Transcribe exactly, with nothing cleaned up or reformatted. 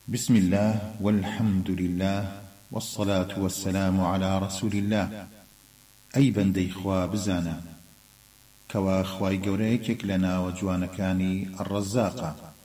بسم الله والحمد لله والصلاة والسلام على رسول الله. أي بندي خوا بزانا كوا خواي گەورەیەکێک لە ناوە جوانەکانی الرزاقە